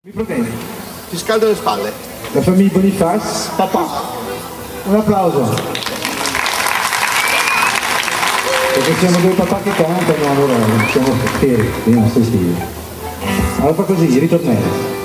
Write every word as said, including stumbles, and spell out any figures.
Mi problemi. Ti scaldo le spalle. La famiglia Boniface. Papà. Un applauso. Perché siamo due papà che cantano, allora siamo fieri, non sto stile. Allora fa così, ritornello.